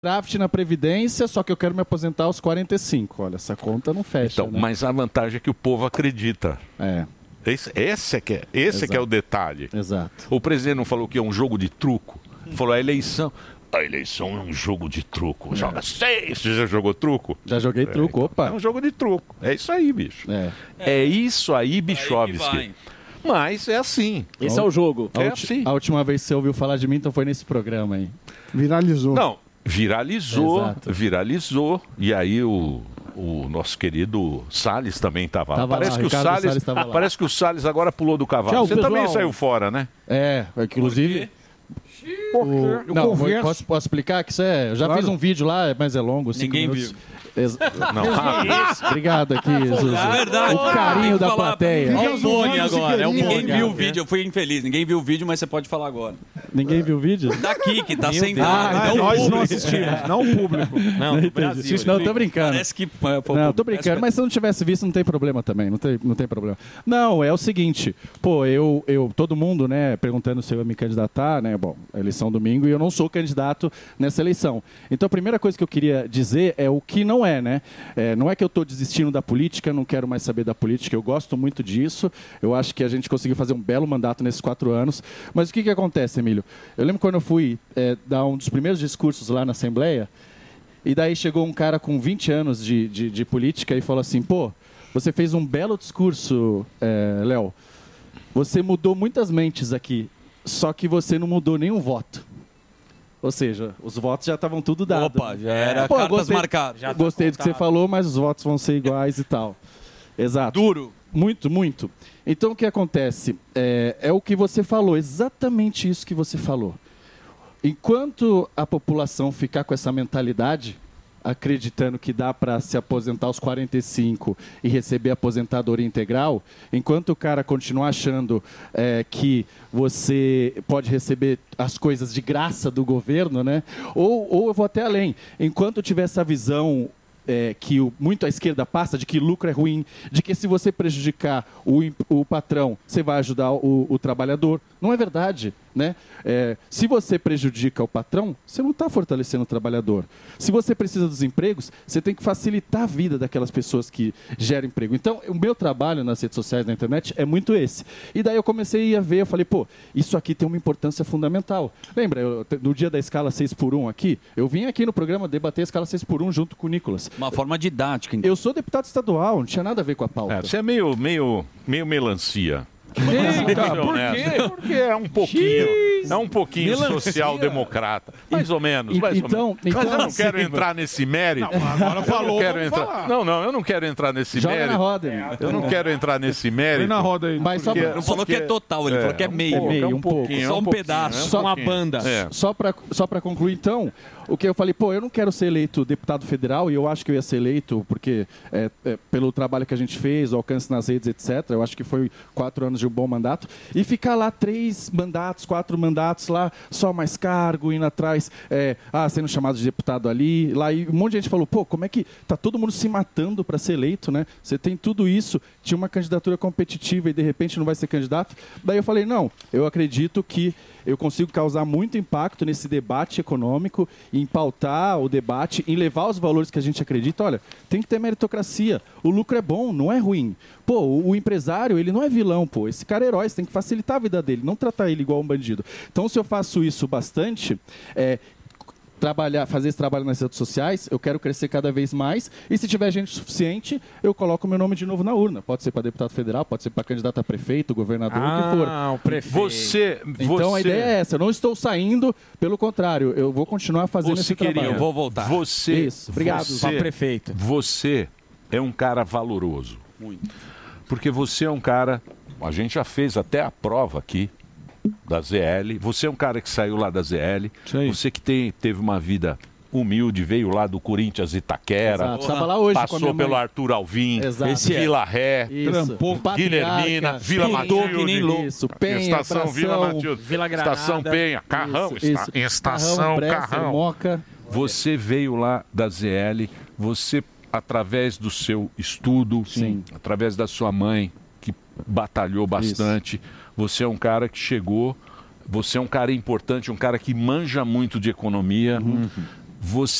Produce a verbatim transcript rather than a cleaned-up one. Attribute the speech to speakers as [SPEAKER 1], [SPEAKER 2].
[SPEAKER 1] draft na Previdência, só que eu quero me aposentar aos quarenta e cinco. Olha, essa conta não fecha,
[SPEAKER 2] Então,
[SPEAKER 1] né?
[SPEAKER 2] mas a vantagem é que o povo acredita.
[SPEAKER 1] É.
[SPEAKER 2] Esse, esse, é, que é, esse é que é o detalhe.
[SPEAKER 1] Exato.
[SPEAKER 2] O presidente não falou que é um jogo de truco? Falou a eleição. A eleição é um jogo de truco. Joga seis. Você já jogou truco?
[SPEAKER 1] Já joguei truco, opa.
[SPEAKER 2] É um jogo de truco. É isso aí, bicho.
[SPEAKER 1] É,
[SPEAKER 2] é isso aí, Bichovski. Mas é assim.
[SPEAKER 1] Esse é o jogo.
[SPEAKER 2] É
[SPEAKER 1] a, ulti-
[SPEAKER 2] assim.
[SPEAKER 1] a última vez que você ouviu falar de mim, então foi nesse programa aí.
[SPEAKER 3] Viralizou.
[SPEAKER 2] Não, viralizou,
[SPEAKER 1] Exato.
[SPEAKER 2] viralizou. E aí o, o nosso querido Salles também estava lá.
[SPEAKER 1] Tava
[SPEAKER 2] Parece
[SPEAKER 1] lá,
[SPEAKER 2] que o
[SPEAKER 1] Ricardo
[SPEAKER 2] Salles,
[SPEAKER 1] Salles tava lá.
[SPEAKER 2] parece que o Salles agora pulou do cavalo.
[SPEAKER 1] Tchau,
[SPEAKER 2] Você
[SPEAKER 1] pessoal.
[SPEAKER 2] também saiu fora, né?
[SPEAKER 1] É, é que inclusive...
[SPEAKER 3] Porque
[SPEAKER 1] O...
[SPEAKER 3] eu
[SPEAKER 1] Não,
[SPEAKER 3] converso-
[SPEAKER 1] posso, posso explicar que isso é... Eu já
[SPEAKER 3] Claro.
[SPEAKER 1] fiz um vídeo lá, mas é longo, cinco
[SPEAKER 4] Ninguém
[SPEAKER 1] minutos.
[SPEAKER 4] viu.
[SPEAKER 1] Ex-
[SPEAKER 2] Não.
[SPEAKER 1] Obrigado aqui, Zuzu.
[SPEAKER 4] É verdade.
[SPEAKER 1] O carinho da plateia.
[SPEAKER 4] É o Boni
[SPEAKER 3] zoando esse
[SPEAKER 4] agora. É o
[SPEAKER 3] querido.
[SPEAKER 4] Boni. Ninguém viu o
[SPEAKER 1] Obrigado.
[SPEAKER 4] vídeo. Eu fui infeliz. Ninguém viu o vídeo, mas você pode falar agora.
[SPEAKER 1] Ninguém viu o vídeo?
[SPEAKER 4] Daqui, que tá sem
[SPEAKER 1] Ah,
[SPEAKER 4] nada.
[SPEAKER 1] então
[SPEAKER 3] nós
[SPEAKER 1] público.
[SPEAKER 3] não assistimos, não o público.
[SPEAKER 4] Não,
[SPEAKER 1] Não
[SPEAKER 4] do
[SPEAKER 1] entendi.
[SPEAKER 4] Brasil.
[SPEAKER 1] Não, eu tô brincando.
[SPEAKER 4] Parece que... é, pô,
[SPEAKER 1] Não,
[SPEAKER 4] pô,
[SPEAKER 1] tô brincando, mas se eu não tivesse visto, não tem problema também, não tem, não tem problema. Não, é o seguinte, pô, eu, eu, todo mundo, né, perguntando se eu ia me candidatar, né, bom, a eleição domingo, e eu não sou candidato nessa eleição. Então, a primeira coisa que eu queria dizer é o que não é, né, é, não é que eu tô desistindo da política, não quero mais saber da política, eu gosto muito disso, eu acho que a gente conseguiu fazer um belo mandato nesses quatro anos, mas o que que acontece, Emílio? Eu lembro quando eu fui é, dar um dos primeiros discursos lá na Assembleia, e daí chegou um cara com vinte anos de, de, de política e falou assim, pô, você fez um belo discurso, é, Léo. Você mudou muitas mentes aqui, só que você não mudou nenhum voto. Ou seja, os votos já estavam tudo dados.
[SPEAKER 4] Opa, já era
[SPEAKER 1] Pô, eu
[SPEAKER 4] cartas
[SPEAKER 1] gostei,
[SPEAKER 4] marcadas. Já tá
[SPEAKER 1] gostei do que você
[SPEAKER 4] contado.
[SPEAKER 1] falou, mas os votos vão ser iguais e tal. Exato.
[SPEAKER 4] Duro.
[SPEAKER 1] Muito, muito. Então, o que acontece? É, é o que você falou, exatamente isso que você falou. Enquanto a população ficar com essa mentalidade, acreditando que dá para se aposentar aos quarenta e cinco e receber aposentadoria integral, enquanto o cara continuar achando é, que você pode receber as coisas de graça do governo, né? Ou, ou eu vou até além, enquanto tiver essa visão é, que o, muito a esquerda passa, de que lucro é ruim, de que se você prejudicar o, im- o patrão, você vai ajudar o, o trabalhador. Não é verdade, né? É, se você prejudica o patrão, você não está fortalecendo o trabalhador. Se você precisa dos empregos, você tem que facilitar a vida daquelas pessoas que geram emprego. Então, o meu trabalho nas redes sociais, na internet, é muito esse. E daí eu comecei a ver, eu falei, pô, isso aqui tem uma importância fundamental. Lembra, eu, no dia da escala seis por um aqui, eu vim aqui no programa debater a escala seis por um junto com o Nicolas.
[SPEAKER 4] Uma forma didática. então.
[SPEAKER 1] Eu sou deputado estadual, não tinha nada a ver com a pauta.
[SPEAKER 2] É, você é meio, meio, meio melancia.
[SPEAKER 1] Eita, por
[SPEAKER 2] quê? Porque é um pouquinho, é um pouquinho
[SPEAKER 1] Melancia.
[SPEAKER 2] social-democrata. Mais ou menos,
[SPEAKER 1] E-
[SPEAKER 2] mais ou
[SPEAKER 1] então-
[SPEAKER 2] menos. Mas
[SPEAKER 1] então
[SPEAKER 2] eu não
[SPEAKER 1] assim,
[SPEAKER 2] quero entrar nesse mérito.
[SPEAKER 3] Não, agora
[SPEAKER 2] Eu
[SPEAKER 3] falou,
[SPEAKER 2] não quero
[SPEAKER 3] vamos
[SPEAKER 2] entrar.
[SPEAKER 3] falar.
[SPEAKER 2] Não, não, eu não quero entrar nesse
[SPEAKER 1] Joga
[SPEAKER 2] mérito.
[SPEAKER 1] na roda, Emílio.
[SPEAKER 2] Eu não quero entrar nesse mérito.
[SPEAKER 3] Põe na roda aí.
[SPEAKER 1] Mas só
[SPEAKER 2] porque-
[SPEAKER 1] pra-
[SPEAKER 4] Não falou que é total, ele falou que é
[SPEAKER 2] um
[SPEAKER 4] meio.
[SPEAKER 2] pouco,
[SPEAKER 1] meio,
[SPEAKER 2] é
[SPEAKER 1] um pouco.
[SPEAKER 2] pouquinho,
[SPEAKER 4] Só
[SPEAKER 2] é
[SPEAKER 4] um
[SPEAKER 2] pouquinho,
[SPEAKER 4] pedaço,
[SPEAKER 2] é um
[SPEAKER 4] só uma
[SPEAKER 2] pouquinho.
[SPEAKER 4] banda.
[SPEAKER 2] É.
[SPEAKER 1] Só para só pra concluir, então, o que eu falei, pô, eu não quero ser eleito deputado federal, e eu acho que eu ia ser eleito porque, é, é, pelo trabalho que a gente fez, o alcance nas redes, etcétera, eu acho que foi quatro anos de um bom mandato, e ficar lá três mandatos, quatro mandatos lá, só mais cargo, indo atrás, é, ah, sendo chamado de deputado ali, lá, e um monte de gente falou, pô, como é que tá todo mundo se matando para ser eleito, né? Você tem tudo isso, tinha uma candidatura competitiva e de repente não vai ser candidato. Daí eu falei, não, eu acredito que eu consigo causar muito impacto nesse debate econômico, em pautar o debate, em levar os valores que a gente acredita. Olha, tem que ter meritocracia. O lucro é bom, não é ruim. Pô, o, o empresário, ele não é vilão, pô. Esse cara é herói, você tem que facilitar a vida dele, não tratar ele igual um bandido. Então, se eu faço isso bastante, é, trabalhar, fazer esse trabalho nas redes sociais, eu quero crescer cada vez mais, e se tiver gente suficiente, eu coloco meu nome de novo na urna. Pode ser para deputado federal, pode ser para candidato a prefeito, governador, o que for.
[SPEAKER 3] Ah, o prefeito.
[SPEAKER 2] Você,
[SPEAKER 1] Então
[SPEAKER 2] você,
[SPEAKER 1] a ideia é essa, eu não estou saindo, pelo contrário, eu vou continuar fazendo
[SPEAKER 2] você
[SPEAKER 1] esse
[SPEAKER 2] queria,
[SPEAKER 1] trabalho.
[SPEAKER 4] Eu vou voltar.
[SPEAKER 2] Você,
[SPEAKER 1] Isso, obrigado.
[SPEAKER 2] Você,
[SPEAKER 3] Pra prefeito.
[SPEAKER 2] Você é um cara valoroso.
[SPEAKER 4] Muito.
[SPEAKER 2] Porque você é um cara, a gente já fez até a prova aqui da Z L. Você é um cara que saiu lá da Z L. Você que tem, teve uma vida humilde, veio lá do Corinthians Itaquera.
[SPEAKER 1] Exato, estava lá hoje com a
[SPEAKER 2] Passou
[SPEAKER 1] minha mãe.
[SPEAKER 2] pelo Arthur Alvim,
[SPEAKER 1] Exato.
[SPEAKER 4] Esse é.
[SPEAKER 2] Vila Ré,
[SPEAKER 1] Isso.
[SPEAKER 3] Trampou.
[SPEAKER 1] Patriarca,
[SPEAKER 2] Guilhermina, Vila
[SPEAKER 4] estudou que nem louco.
[SPEAKER 2] Matilde.
[SPEAKER 1] Isso, Penha,
[SPEAKER 2] Estação Vila
[SPEAKER 1] Abração,
[SPEAKER 2] Matilde.
[SPEAKER 3] Vila Granada.
[SPEAKER 2] Estação Penha, Carrão.
[SPEAKER 1] Isso,
[SPEAKER 2] esta-
[SPEAKER 1] isso.
[SPEAKER 2] Estação
[SPEAKER 1] Carrão, Bresser,
[SPEAKER 2] Carrão.
[SPEAKER 1] Moca.
[SPEAKER 2] Você veio lá da Z L, você, através do seu estudo,
[SPEAKER 1] Sim.
[SPEAKER 2] através da sua mãe, que batalhou bastante, você é um cara que chegou, você é um cara importante, um cara que manja muito de economia. você